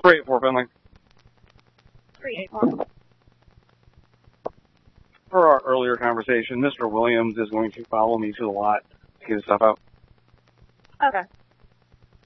384 Finley. 381. Per our earlier conversation, Mr. Williams is going to follow me to the lot to get his stuff out. Okay.